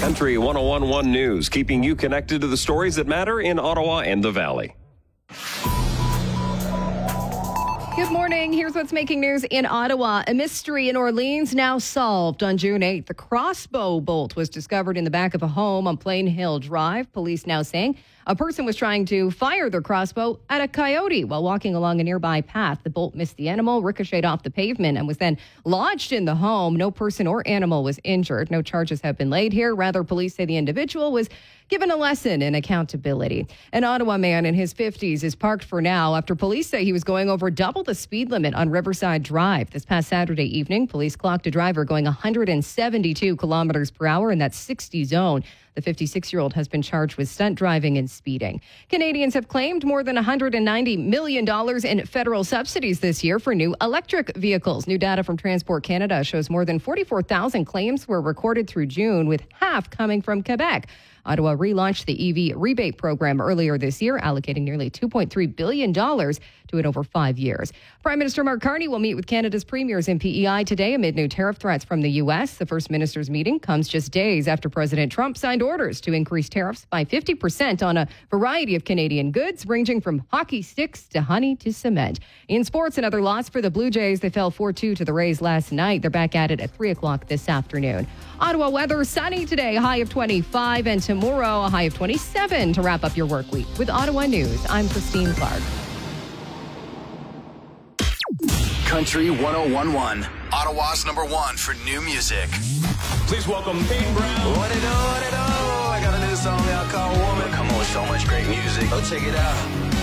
Country 101.1 News, keeping you connected to the stories that matter in Ottawa and the Valley. Good morning. Here's what's making news in Ottawa. A mystery in Orleans now solved. On June 8th, the crossbow bolt was discovered in the back of a home on Plain Hill Drive. Police now saying a person was trying to fire their crossbow at a coyote while walking along a nearby path. The bolt missed the animal, ricocheted off the pavement, and was then lodged in the home. No person or animal was injured. No charges have been laid here. Rather, police say the individual was given a lesson in accountability. An Ottawa man in his 50s is parked for now after police say he was going over double the speed limit on Riverside Drive. This past Saturday evening, police clocked a driver going 172 kilometers per hour in that 60 zone. The 56-year-old has been charged with stunt driving and speeding. Canadians have claimed more than $190 million in federal subsidies this year for new electric vehicles. New data from Transport Canada shows more than 44,000 claims were recorded through June, with half coming from Quebec. Ottawa relaunched the EV rebate program earlier this year, allocating nearly $2.3 billion to it over 5 years. Prime Minister Mark Carney will meet with Canada's premiers in PEI today amid new tariff threats from the U.S. The First Minister's meeting comes just days after President Trump signed orders to increase tariffs by 50% on a variety of Canadian goods, ranging from hockey sticks to honey to cement. In sports, another loss for the Blue Jays. They fell 4-2 to the Rays last night. They're back at it at 3 o'clock this afternoon. Ottawa weather, sunny today, high of 25, and tomorrow a high of 27 to wrap up your work week. With Ottawa News, I'm Christine Clark. Country 101.1, Ottawa's #1 for new music. Please welcome Pete Brown. What it do, what it do? I got a new song out called Woman. Come on with so much great music. Go check it out.